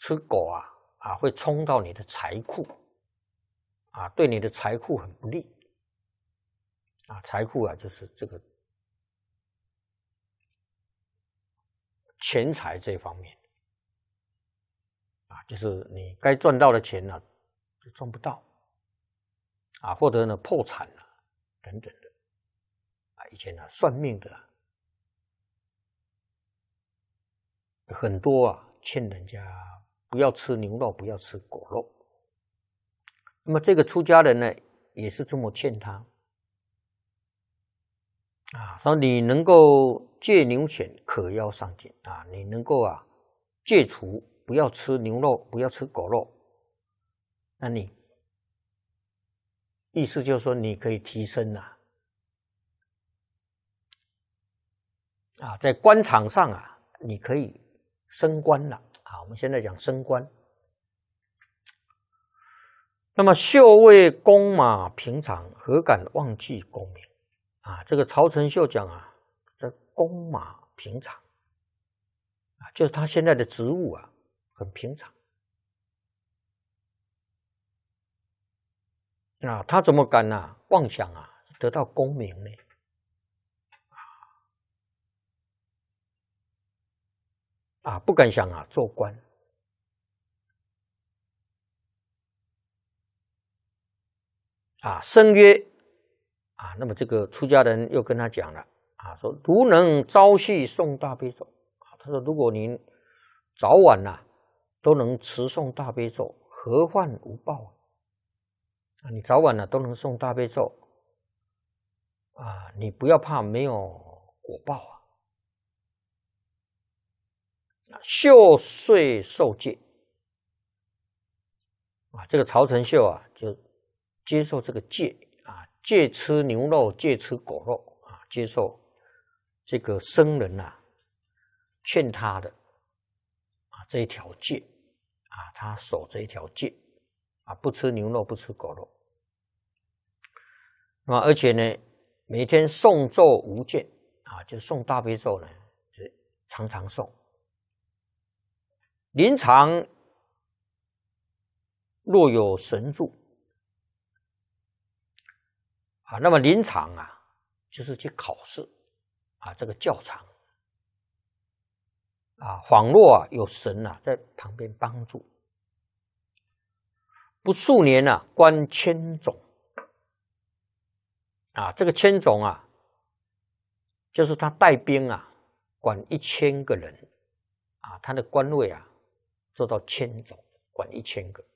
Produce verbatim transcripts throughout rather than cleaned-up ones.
吃狗啊啊会冲到你的财库啊，对你的财库很不利啊。财库啊就是这个钱财这方面啊，就是你该赚到的钱呢、啊、就赚不到啊，或者呢破产了等等的啊。以前啊算命的、啊、很多啊劝人家不要吃牛肉，不要吃狗肉。那么这个出家人呢也是这么劝他啊，说你能够戒牛犬，可要上进啊，你能够啊戒除不要吃牛肉，不要吃狗肉，那你意思就是说你可以提升啊啊，在官场上啊你可以升官了啊。我们现在讲升官。那么秀为公马平常，何敢忘记功名啊？这个曹承秀讲啊，这公马平常啊，就是他现在的职务啊很平常啊，他怎么敢啊妄想啊得到功名呢？啊，不敢想啊做官啊。生曰啊，那么这个出家人又跟他讲了啊，说如能朝夕诵大悲咒啊，他说如果您早晚呐、啊、都能持诵大悲咒，何患无报啊？你早晚呢、啊、都能诵大悲咒啊，你不要怕没有果报啊。秀遂受戒啊，这个曹承秀啊就接受这个戒啊，戒吃牛肉，戒吃狗肉啊，接受这个僧人啊劝他的啊这一条戒啊，他守这一条戒啊，不吃牛肉，不吃狗肉。那么而且呢，每天诵咒无间啊，就诵大悲咒呢，是常常诵。临场若有神助啊，那么临场啊，就是去考试啊，这个教场啊，恍若啊有神啊在旁边帮助。不数年啊，官千总啊，这个千总啊，就是他带兵啊，管一千个人啊，他的官位啊做到千总，管一千个。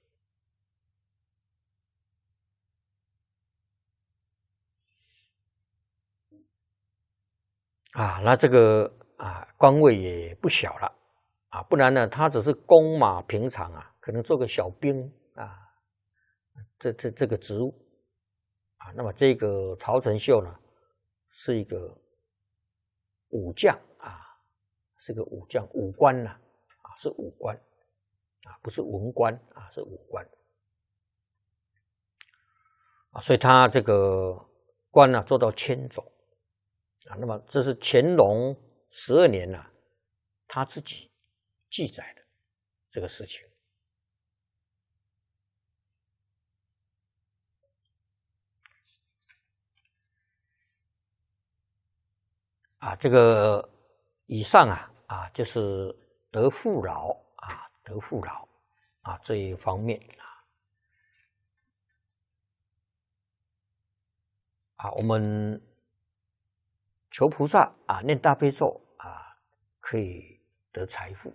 啊，那这个啊官位也不小了啊，不然呢，他只是公马平常啊，可能做个小兵啊，这这这个职务啊。那么这个曹承秀呢，是一个武将啊，是个武将，武官呐啊，是武官啊，不是文官啊，是武官啊，所以他这个官呢做到千总。啊，那么这是乾隆十二年啊，他自己记载的这个事情啊。这个以上啊啊，就是得富饶啊，得富饶啊这一方面啊啊，我们求菩萨啊，念大悲咒啊，可以得财富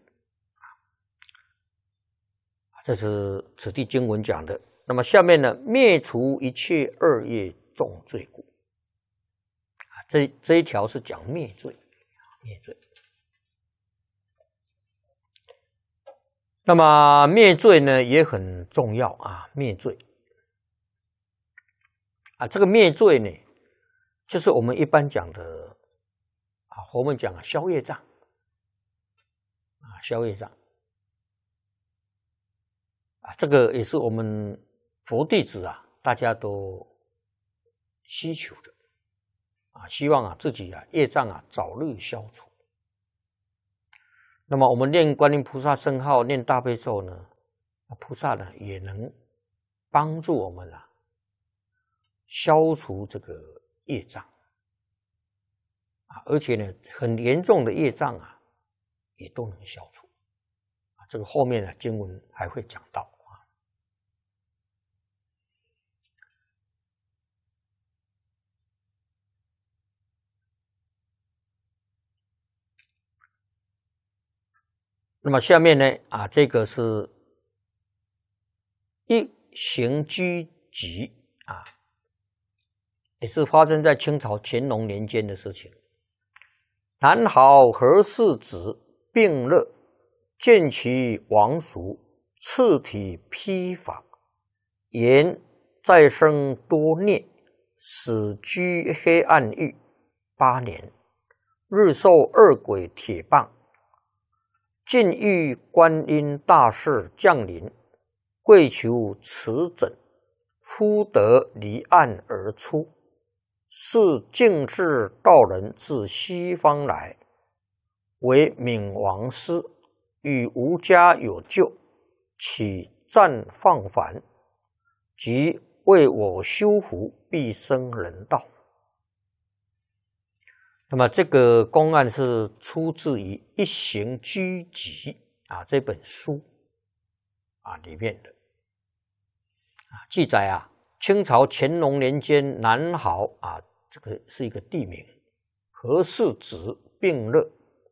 啊，这是此地经文讲的。那么下面呢，灭除一切恶业重罪故啊，这这一条是讲灭罪，灭罪。那么灭罪呢也很重要啊，灭罪啊，这个灭罪呢，就是我们一般讲的啊，我们讲消业障啊，消业障啊，这个也是我们佛弟子啊，大家都希求的啊，希望啊自己啊业障啊早日消除。 那么我们念观音菩萨圣号，念大悲咒呢，菩萨呢也能帮助我们啊，消除这个业障啊，而且呢，很严重的业障啊，也都能消除啊。这个后面呢经文还会讲到啊。那么下面呢啊，这个是一行居集啊，也是发生在清朝乾隆年间的事情。南好何氏子病热，见其亡俗，次体披发，言再生多孽，死居黑暗狱八年，日受二鬼铁棒。尽遇观音大士降临，跪求持枕，忽得离岸而出。是净智道人自西方来，为冥王师，与吾家有救，起暂放凡，即为我修福，必生人道。那么这个公案是出自于《一行居集》啊这本书啊里面的啊记载啊，清朝乾隆年间，南豪啊这个是一个地名，何氏子病热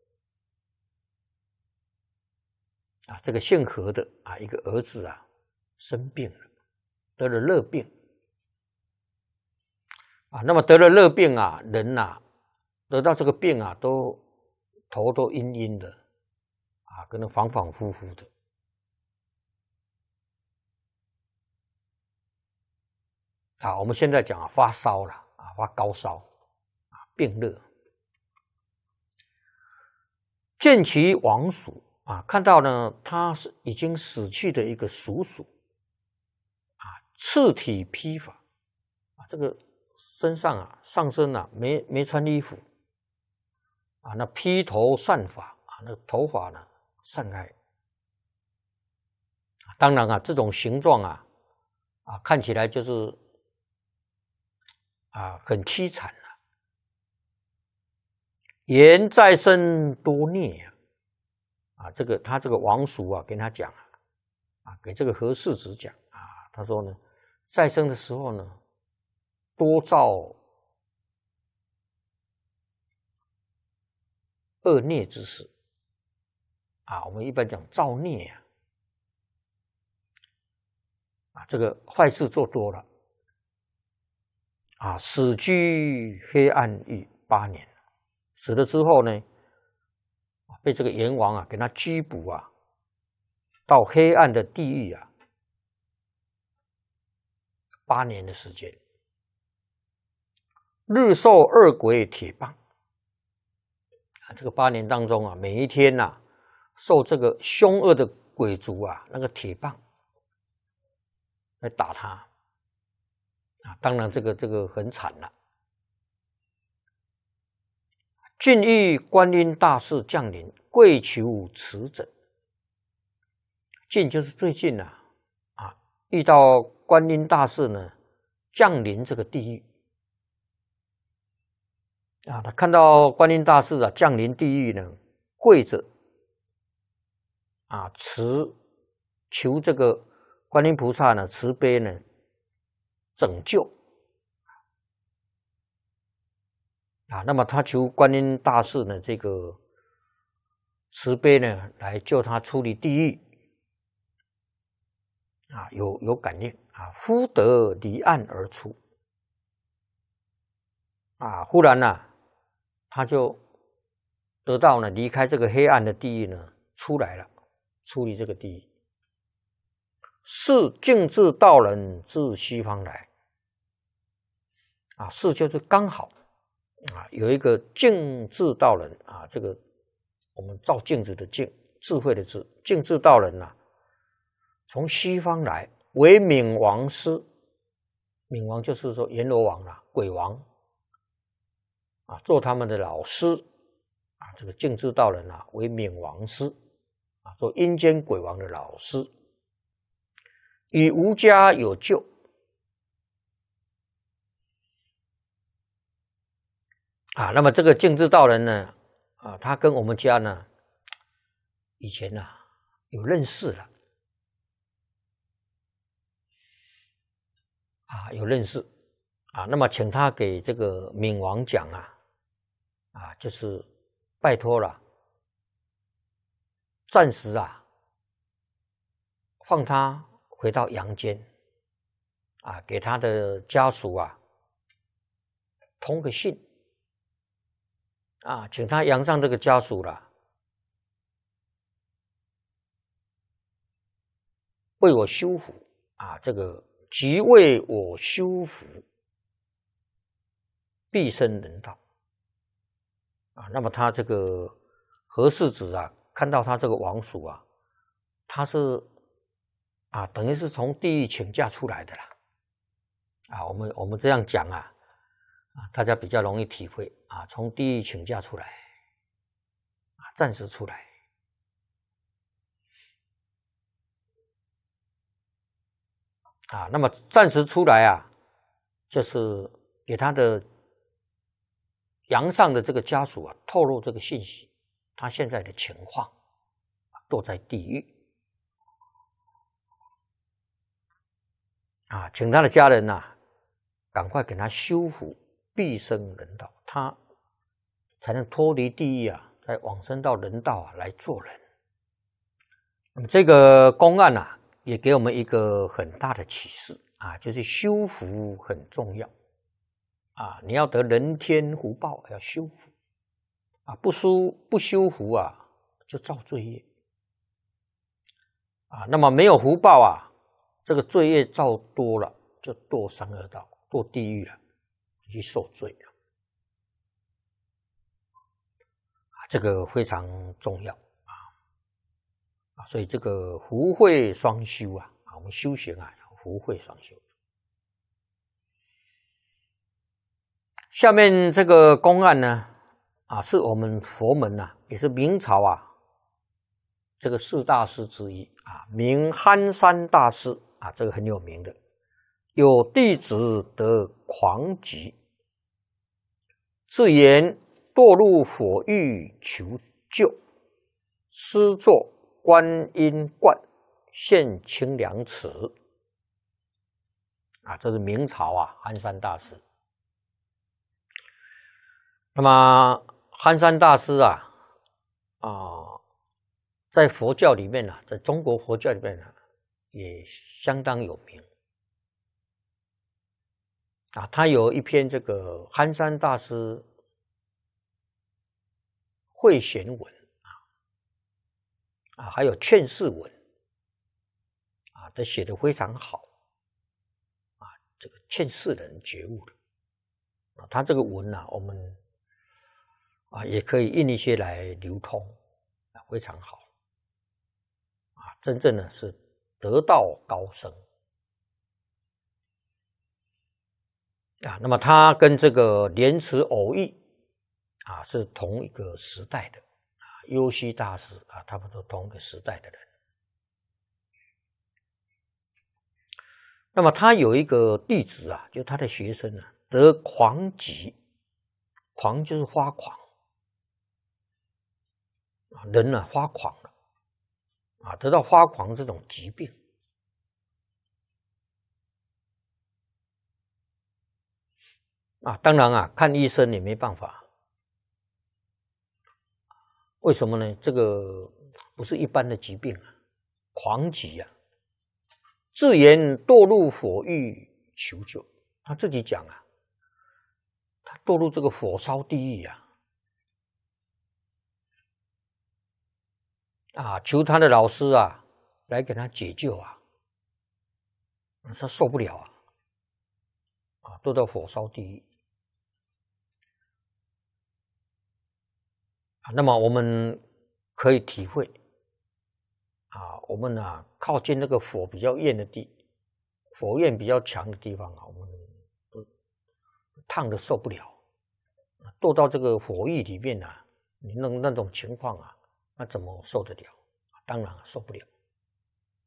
啊，这个姓何的啊一个儿子啊生病了，得了热病啊。那么得了热病啊，人啊得到这个病啊，都头都晕晕的啊，可能反反复复的啊。我们现在讲啊，发烧了啊，发高烧啊，病热。见其亡属啊，看到呢，他是已经死去的一个叔叔啊，赤体披发啊，这个身上啊，上身啊没没穿衣服。啊，那披头散发啊，那头发呢散开。当然啊，这种形状啊，啊看起来就是啊很凄惨了、啊。言再生多孽啊，啊这个他这个王叔啊跟他讲啊，啊给这个何氏子讲啊，他说呢，再生的时候呢，多造恶孽之事啊，我们一般讲造孽啊，啊，这个坏事做多了啊，死居黑暗狱八年，死了之后呢，被这个阎王啊给他拘捕啊，到黑暗的地狱啊，八年的时间，日受二鬼铁棒。这个八年当中啊，每一天呐、啊，受这个凶恶的鬼族啊那个铁棒来打他啊，当然这个这个很惨了。尽遇观音大士降临，跪求持枕。近就是最近啊，啊，遇到观音大士呢降临这个地狱。啊，他看到观音大士啊降临地狱呢，跪着啊持求这个观音菩萨呢慈悲呢拯救啊，那么他求观音大士呢这个慈悲呢来救他出离地狱啊，有有感应啊，忽得离岸而出啊，忽然呢、啊。他就得到呢离开这个黑暗的地狱呢，出来了，出离这个地狱。是净智道人自西方来啊，是就是刚好啊，有一个净智道人啊，这个我们照镜子的镜，智慧的智，净智道人呐、啊，从西方来，为冥王师，冥王就是说阎罗王啦、啊，鬼王。啊，做他们的老师啊， 这个净智道人啊为冥王师啊，做阴间鬼王的老师，与吴家有旧啊。那么这个净智道人呢啊，他跟我们家呢以前呢、啊、有认识了啊，有认识啊。那么请他给这个冥王讲啊啊，就是拜托了，暂时啊放他回到阳间啊，给他的家属啊通个信啊，请他阳上这个家属了，为我修福啊，这个即为我修福，毕生人道啊。那么他这个何世子啊，看到他这个王叔啊，他是啊，等于是从地狱请假出来的啦啊。我们我们这样讲啊，啊，大家比较容易体会啊，从地狱请假出来啊，暂时出来啊。那么暂时出来啊，就是给他的阳上的这个家属啊透露这个信息，他现在的情况都在地狱啊，请他的家人呐、啊，赶快给他修福，毕生人道，他才能脱离地狱啊，再往生到人道啊来做人。那么这个公案啊，也给我们一个很大的启示啊，就是修福很重要啊，你要得人天福报，要修福啊，不修不修福啊，就造罪业啊。那么没有福报啊，这个罪业造多了，就堕三恶道，堕地狱了，去受罪了啊，这个非常重要啊啊，所以这个福慧双修啊，啊，我们修行啊，要福慧双修。下面这个公案呢，啊，是我们佛门啊，也是明朝啊，这个四大师之一啊，名憨山大师啊，这个很有名的。有弟子得狂疾，自言堕入火狱求救，师作观音观，现清凉池。啊，这是明朝啊，憨山大师。那么憨山大师啊，啊，在佛教里面呢、啊，在中国佛教里面呢、啊，也相当有名啊。他有一篇这个憨山大师会贤文啊，啊，还有劝世文啊，都写得非常好啊。这个劝世人觉悟的啊，他这个文啊，我们啊，也可以印一些来流通，啊，非常好，啊，真正的是得道高僧，啊，那么他跟这个莲池偶遇，啊，是同一个时代的，啊，优溪大师啊，他们都同一个时代的人。那么他有一个弟子啊，就他的学生啊，得狂疾，狂就是发狂。人啊发狂了啊，得到发狂这种疾病啊，当然啊，看医生也没办法。为什么呢？这个不是一般的疾病啊，狂疾啊，自言堕入火狱求救。他自己讲啊，他堕入这个火烧地狱啊。啊，求他的老师啊，来给他解救啊，他受不了啊，啊，都到火烧地狱啊。那么我们可以体会啊，我们啊靠近那个火比较焰的地，火焰比较强的地方啊，我们都烫的受不了，堕到这个火狱里面啊， 你那那种情况啊，那怎么受得了？当然受不了。